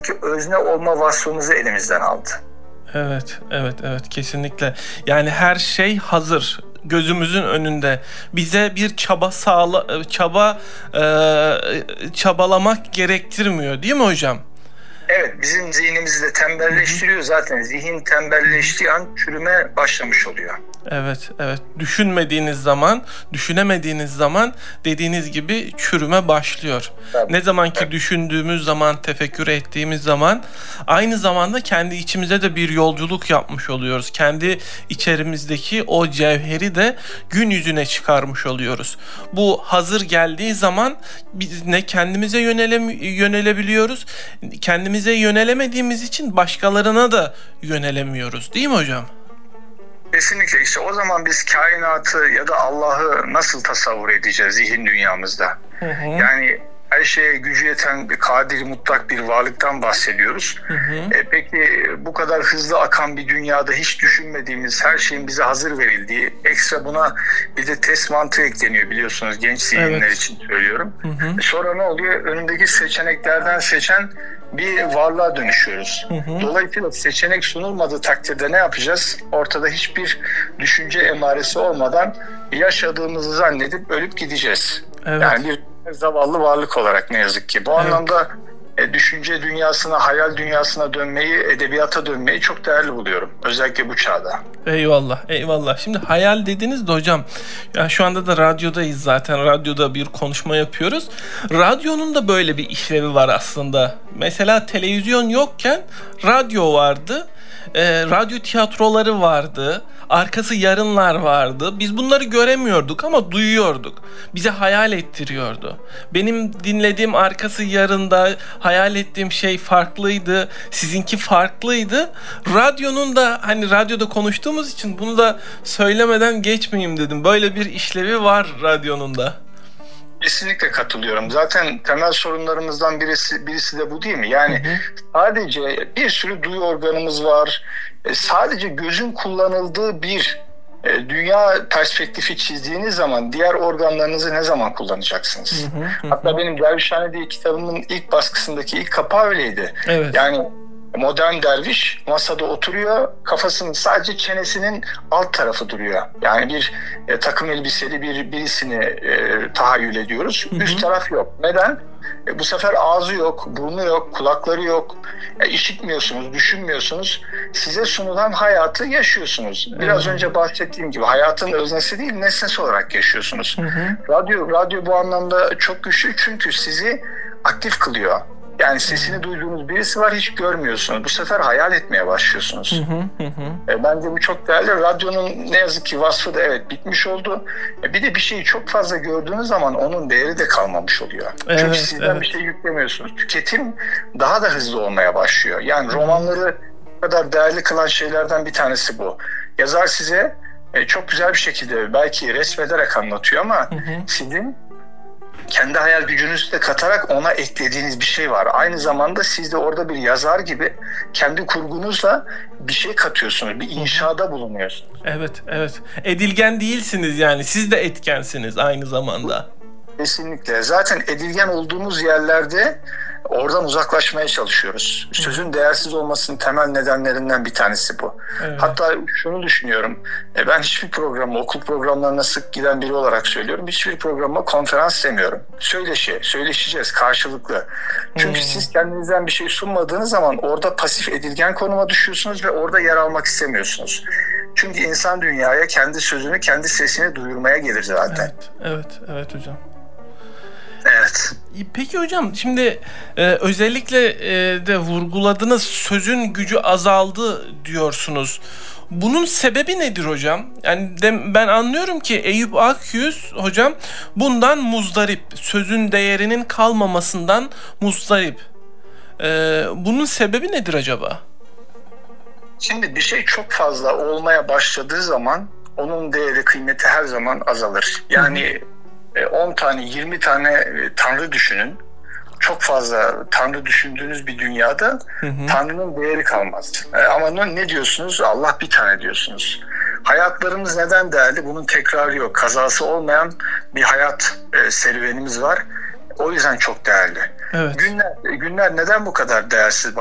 özne olma vasfımızı elimizden aldı. Evet, evet, evet, kesinlikle. Yani her şey hazır, gözümüzün önünde. Bize bir çabalamak gerektirmiyor, değil mi hocam? Evet, bizim zihnimizi de tembelleştiriyor. Zaten zihin tembelleştiği an çürüme başlamış oluyor. Evet, evet. Düşünmediğiniz zaman, düşünemediğiniz zaman dediğiniz gibi çürüme başlıyor. Tabii. Ne zaman ki Evet. düşündüğümüz zaman, tefekkür ettiğimiz zaman aynı zamanda kendi içimize de bir yolculuk yapmış oluyoruz. Kendi içerimizdeki o cevheri de gün yüzüne çıkarmış oluyoruz. Bu hazır geldiği zaman biz ne kendimize yönelebiliyoruz, kendimize yönelemediğimiz için başkalarına da yönelemiyoruz, değil mi hocam? Kesinlikle, işte o zaman biz kainatı ya da Allah'ı nasıl tasavvur edeceğiz zihin dünyamızda? Hı hı. Yani her şeye gücü yeten bir kadir mutlak bir varlıktan bahsediyoruz. Hı hı. Peki bu kadar hızlı akan bir dünyada hiç düşünmediğimiz her şeyin bize hazır verildiği, ekstra buna bir de test mantığı ekleniyor, biliyorsunuz, genç zihinler Evet. için söylüyorum. Hı hı. Sonra ne oluyor? Önündeki seçeneklerden seçen bir varlığa dönüşüyoruz. Hı hı. Dolayısıyla seçenek sunulmadığı takdirde ne yapacağız? Ortada hiçbir düşünce emaresi olmadan yaşadığımızı zannedip ölüp gideceğiz. Evet. Yani bir zavallı varlık olarak ne yazık ki. Bu anlamda düşünce dünyasına, hayal dünyasına dönmeyi, edebiyata dönmeyi çok değerli buluyorum. Özellikle bu çağda. Eyvallah, eyvallah. Şimdi hayal dediniz de hocam, ya şu anda da radyodayız zaten. Radyoda bir konuşma yapıyoruz. Radyonun da böyle bir işlevi var aslında. Mesela televizyon yokken radyo vardı. Radyo tiyatroları vardı. Arkası yarınlar vardı. Biz bunları göremiyorduk ama duyuyorduk. Bize hayal ettiriyordu. Benim dinlediğim arkası yarında hayal ettiğim şey farklıydı. Sizinki farklıydı. Radyonun da, hani radyoda konuştuğumuz için bunu da söylemeden geçmeyeyim dedim. Böyle bir işlevi var radyonun da. Kesinlikle katılıyorum. Zaten temel sorunlarımızdan birisi de bu, değil mi? Yani sadece bir sürü duyu organımız var. Sadece gözün kullanıldığı bir dünya perspektifi çizdiğiniz zaman diğer organlarınızı ne zaman kullanacaksınız? Hatta benim Dervişhane diye kitabımın ilk baskısındaki ilk kapağı öyleydi. Evet. Yani modern derviş masada oturuyor, kafasının sadece çenesinin alt tarafı duruyor. Yani bir takım elbiseli birisini tahayyül ediyoruz. Üst taraf yok. Neden? Bu sefer ağzı yok, burnu yok, kulakları yok. İşitmiyorsunuz, düşünmüyorsunuz. Size sunulan hayatı yaşıyorsunuz. Biraz önce bahsettiğim gibi hayatın öznesi değil, nesnesi olarak yaşıyorsunuz. Radyo bu anlamda çok güçlü çünkü sizi aktif kılıyor. Yani sesini duyduğunuz birisi var, hiç görmüyorsunuz. Bu sefer hayal etmeye başlıyorsunuz. Bence bu çok değerli. Radyonun ne yazık ki vasfı da evet bitmiş oldu. Bir de bir şeyi çok fazla gördüğünüz zaman onun değeri de kalmamış oluyor. Çünkü sizden bir şey yüklemiyorsunuz. Tüketim daha da hızlı olmaya başlıyor. Yani romanları bu kadar değerli kılan şeylerden bir tanesi bu. Yazar size çok güzel bir şekilde belki resmederek anlatıyor ama sizin kendi hayal gücünüzü de katarak ona eklediğiniz bir şey var. Aynı zamanda siz de orada bir yazar gibi kendi kurgunuzla bir şey katıyorsunuz. Bir inşada bulunuyorsunuz. Evet, evet. Edilgen değilsiniz yani. Siz de etkensiniz aynı zamanda. Kesinlikle. Zaten edilgen olduğumuz yerlerde oradan uzaklaşmaya çalışıyoruz. Sözün değersiz olmasının temel nedenlerinden bir tanesi bu. Evet. Hatta şunu düşünüyorum. Ben hiçbir programa, okul programlarına sık giden biri olarak söylüyorum. Hiçbir programa konferans demiyorum. Söyleşeceğiz karşılıklı. Çünkü siz kendinizden bir şey sunmadığınız zaman orada pasif edilgen konuma düşüyorsunuz ve orada yer almak istemiyorsunuz. Çünkü insan dünyaya kendi sözünü, kendi sesini duyurmaya gelir zaten. Evet hocam. Evet. Peki hocam, şimdi özellikle de vurguladınız, sözün gücü azaldı diyorsunuz. Bunun sebebi nedir hocam? Yani ben anlıyorum ki Eyüp Akyüz hocam bundan muzdarip, sözün değerinin kalmamasından muzdarip. Bunun sebebi nedir acaba? Şimdi bir şey çok fazla olmaya başladığı zaman onun değeri, kıymeti her zaman azalır. Yani 10 tane, 20 tane Tanrı düşünün. Çok fazla Tanrı düşündüğünüz bir dünyada Tanrı'nın değeri kalmaz. Ama ne diyorsunuz? Allah bir tane diyorsunuz. Hayatlarımız neden değerli? Bunun tekrarı yok. Kazası olmayan bir hayat serüvenimiz var. O yüzden çok değerli. Evet. Günler neden bu kadar değersiz